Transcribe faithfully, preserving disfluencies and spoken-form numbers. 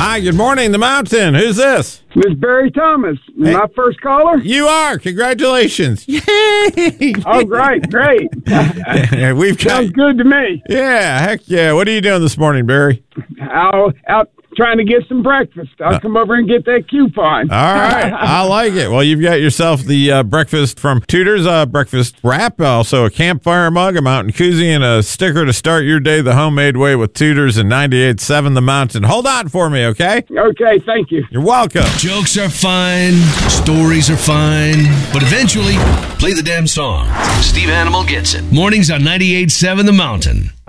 Hi, good morning, the Mountain. Who's this? Miss Barry Thomas, Hey. my first caller. You are. Congratulations. Yay. Oh, great, great. Yeah, we've got, Sounds good to me. yeah, heck yeah. What are you doing this morning, Barry? I'll out trying to get some breakfast. I'll Uh, come over and get that coupon. All right. I like it. Well, you've got yourself the uh, breakfast from Tudor's uh, breakfast wrap, also a campfire mug, a mountain koozie, and a sticker to start your day the homemade way with Tudor's and ninety-eight point seven The Mountain. Hold on for me, okay? Okay, thank you. You're welcome. Jokes are fine, stories are fine, but eventually, play the damn song. Steve Animal gets it. Mornings on ninety-eight point seven The Mountain.